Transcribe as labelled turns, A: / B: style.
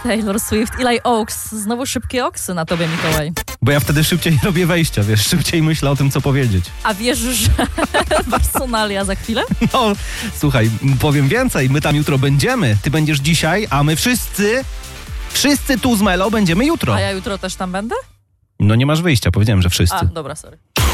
A: Taylor Swift, Eli Oaks. Znowu szybkie oksy na tobie, Mikołaj.
B: Bo ja wtedy szybciej robię wejścia, wiesz, szybciej myślę o tym, co powiedzieć.
A: A wiesz, że Barsonalia za chwilę?
B: No, słuchaj, powiem więcej, my tam jutro będziemy. Ty będziesz dzisiaj, a my wszyscy tu z Melo będziemy jutro.
A: A ja jutro też tam będę?
B: No nie masz wyjścia, powiedziałem, że wszyscy.
A: A, dobra, sorry.